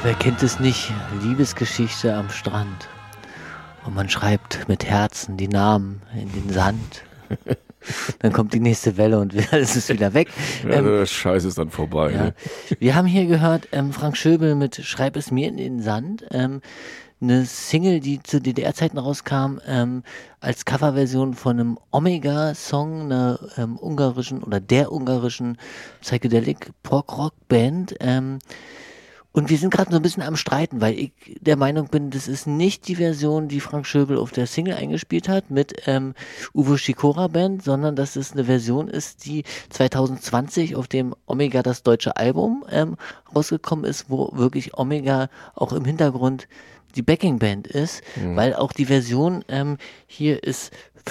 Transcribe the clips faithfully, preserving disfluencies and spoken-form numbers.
Wer kennt es nicht? Liebesgeschichte am Strand. Und man schreibt mit Herzen die Namen in den Sand. Dann kommt die nächste Welle und es ist wieder weg. Ja, ähm, der Scheiß ist dann vorbei. ja. Ne? Wir haben hier gehört ähm, Frank Schöbel mit Schreib es mir in den Sand. Ähm, eine Single, die zu D D R-Zeiten rauskam, ähm, als Coverversion von einem Omega-Song, einer ähm, ungarischen oder der ungarischen Psychedelic-Prog-Rock-Band. Ähm, Und wir sind gerade so ein bisschen am Streiten, weil ich der Meinung bin, das ist nicht die Version, die Frank Schöbel auf der Single eingespielt hat mit ähm, Uwe Schikora Band, sondern dass es eine Version ist, die zwanzig zwanzig auf dem Omega das deutsche Album ähm, rausgekommen ist, wo wirklich Omega auch im Hintergrund die Backing-Band ist, Mhm. weil auch die Version ähm, hier ist,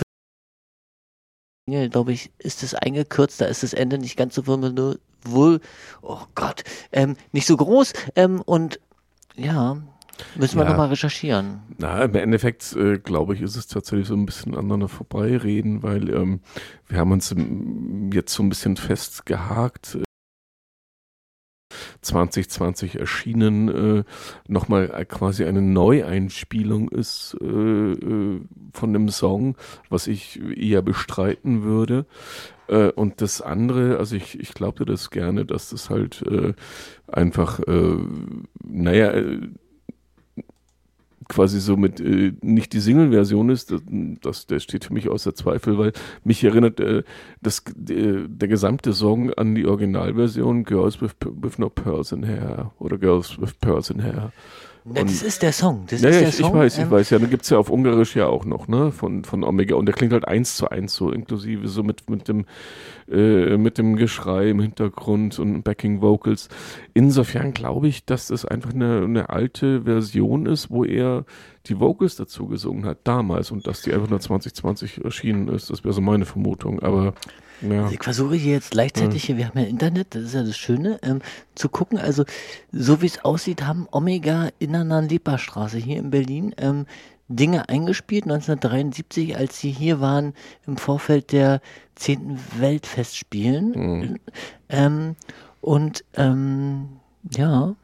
glaube ich, ist es eingekürzt, da ist das Ende nicht ganz so wohl, wohl oh Gott, ähm, nicht so groß ähm, und ja, müssen wir Ja. nochmal recherchieren. Na, im Endeffekt, äh, glaube ich, ist es tatsächlich so ein bisschen aneinander vorbeireden, weil ähm, wir haben uns ähm, jetzt so ein bisschen festgehakt. Äh, zwanzig zwanzig erschienen, äh, nochmal quasi eine Neueinspielung ist äh, äh, von dem Song, was ich eher bestreiten würde. Äh, und das andere, also ich, ich glaubte das gerne, dass das halt äh, einfach, äh, naja, äh, quasi so mit äh, nicht die Single-Version ist, das, das, der steht für mich außer Zweifel, weil mich erinnert äh, das, äh, der gesamte Song an die Originalversion Girls with, with No Pearls in Hair oder Girls with Pearls in Hair. Ja, das ist der Song. Das Ja, ist ja, der ich, Song. ich weiß, ich ähm, weiß. Ja, dann gibt's ja auf Ungarisch ja auch noch, ne, von, von Omega. Und der klingt halt eins zu eins so, inklusive so mit, mit dem, äh, mit dem Geschrei im Hintergrund und Backing Vocals. Insofern glaube ich, dass das einfach eine, eine alte Version ist, wo er die Vocals dazu gesungen hat, damals, und dass die einfach nur zwanzig zwanzig erschienen ist. Das wäre so meine Vermutung, aber, ja. Also ich versuche hier jetzt gleichzeitig, hier, wir haben ja Internet, das ist ja das Schöne, ähm, zu gucken, also so wie es aussieht, haben Omega in der Lippstraße hier in Berlin ähm, Dinge eingespielt, neunzehnhundertdreiundsiebzig, als sie hier waren im Vorfeld der zehnten Weltfestspielen. Mhm. Ähm, und ähm, ja,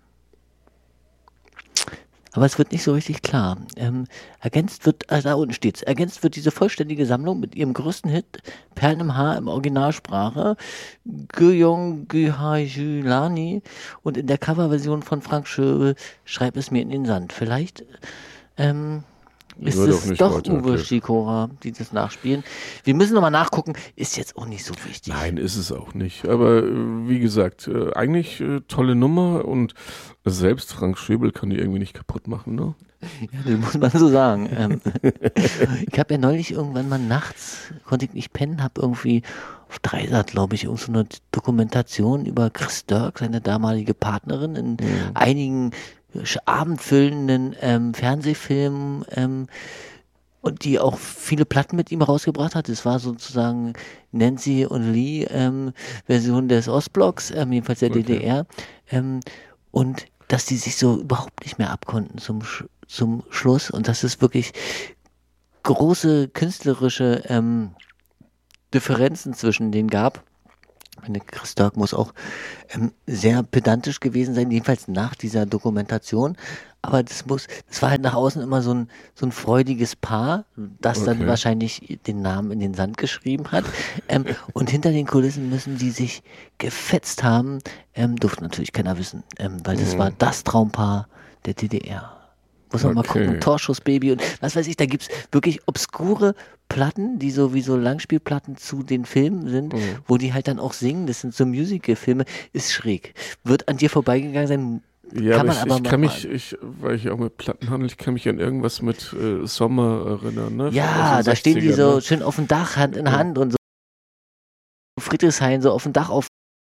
aber es wird nicht so richtig klar. Ähm, ergänzt wird, also da unten steht's, ergänzt wird diese vollständige Sammlung mit ihrem größten Hit Perlen im Haar im Originalsprache Gyong Gyhajulani und in der Coverversion von Frank Schöbel Schreib es mir in den Sand. Vielleicht ähm, ist Würde auch es nicht doch weiter Uwe erklären. Schikora, die das nachspielen. Wir müssen nochmal nachgucken, ist jetzt auch nicht so wichtig. Nein, ist es auch nicht. Aber äh, wie gesagt, äh, eigentlich äh, tolle Nummer und selbst Frank Schöbel kann die irgendwie nicht kaputt machen, ne? Ja, das muss man so sagen. Ähm, ich habe ja neulich irgendwann mal nachts, konnte ich nicht pennen, habe irgendwie auf Dreisat, glaube ich, irgend so eine Dokumentation über Chris Dirk, seine damalige Partnerin, in Mhm. einigen abendfüllenden ähm, Fernsehfilmen ähm, und die auch viele Platten mit ihm rausgebracht hat. Das war sozusagen Nancy und Lee ähm, Version des Ostblocks, ähm, jedenfalls der Okay. D D R. Ähm, und dass die sich so überhaupt nicht mehr abkonnten zum, Sch zum Schluss und dass es wirklich große künstlerische ähm, Differenzen zwischen denen gab. Ich meine, Chris Dirk muss auch ähm, sehr pedantisch gewesen sein, jedenfalls nach dieser Dokumentation. Aber das muss, das war halt nach außen immer so ein, so ein freudiges Paar, das dann Okay. wahrscheinlich den Namen in den Sand geschrieben hat. Ähm, und hinter den Kulissen müssen die sich gefetzt haben. Ähm, durfte natürlich keiner wissen, ähm, weil das Mhm. war das Traumpaar der D D R. Muss man mal Okay. gucken, Torschussbaby und was weiß ich, da gibt's wirklich obskure Platten, die so wie so Langspielplatten zu den Filmen sind, Mhm. wo die halt dann auch singen, das sind so Musical-Filme, ist schräg. Wird an dir vorbeigegangen sein, Ja, kann aber man ich, aber ich kann mal- mich, ich, weil ich auch mit Platten handle, ich kann mich an irgendwas mit äh, Sommer erinnern, ne? ja, Aus den da stehen die sechzigern, so ne? schön auf dem Dach, Hand in Ja. Hand und so Friedrichshain so auf dem Dach auf.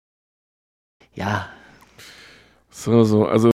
Ja, So, so, also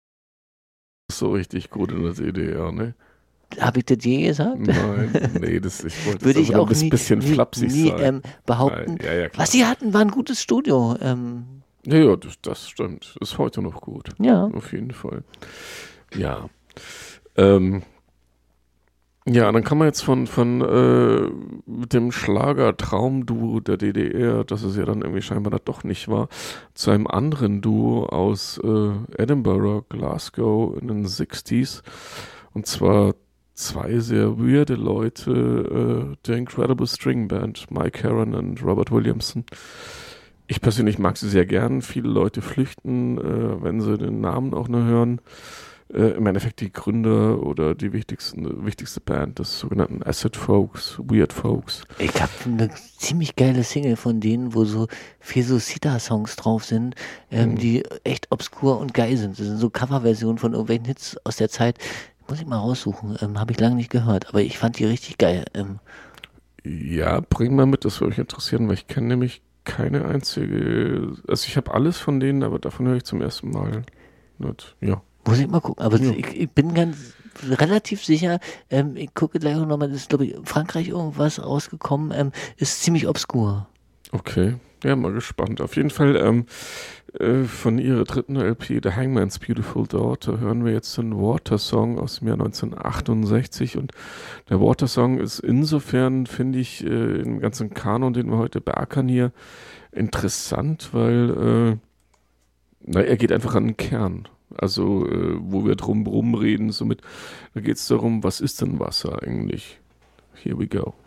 so richtig gut in der D D R, ne? habe ich das je gesagt? Nein, nee, das, ich wollte Würde jetzt ich einfach auch nur ein nie, bisschen nie, flapsig nie sein. ähm, behaupten. Nein, ja, ja, klar. Was sie hatten, war ein gutes Studio. Ähm, Ja, ja, das, das stimmt. Ist heute noch gut. ja. Auf jeden Fall. Ja. Ähm, Ja, dann kann man jetzt von, von äh, dem Schlager-Traumduo der D D R, das es ja dann irgendwie scheinbar da doch nicht war, zu einem anderen Duo aus äh, Edinburgh, Glasgow in den sechziger. Und zwar zwei sehr weirde Leute, äh, der Incredible String Band, Mike Heron und Robert Williamson. Ich persönlich mag sie sehr gern. Viele Leute flüchten, äh, wenn sie den Namen auch nur hören. Äh, im Endeffekt die Gründer oder die wichtigsten, wichtigste Band des sogenannten Acid Folks, Weird Folks. Ich habe eine ziemlich geile Single von denen, wo so vier so Sita-Songs drauf sind, ähm, Mhm. die echt obskur und geil sind. Das sind so Coverversionen von irgendwelchen Hits aus der Zeit. Muss ich mal raussuchen. Ähm, habe ich lange nicht gehört, aber ich fand die richtig geil. Ähm, Ja, bring mal mit, das würde mich interessieren, weil ich kenne nämlich keine einzige, also ich habe alles von denen, aber davon höre ich zum ersten Mal nicht. Ja. muss ich mal gucken. Aber Ja. ich, ich bin ganz relativ sicher, ähm, ich gucke gleich auch nochmal, das ist glaube ich in Frankreich irgendwas rausgekommen, ähm, ist ziemlich obskur. Okay, ja, mal gespannt. Auf jeden Fall ähm, äh, von ihrer dritten L P, The Hangman's Beautiful Daughter, hören wir jetzt den Water Song aus dem Jahr neunzehnhundertachtundsechzig. Und der Water Song ist insofern, finde ich, äh, im ganzen Kanon, den wir heute beackern hier, interessant, weil äh, na, er geht einfach an den Kern. Also, äh, wo wir drum rumreden, somit, da geht es darum, was ist denn Wasser eigentlich? Here we go.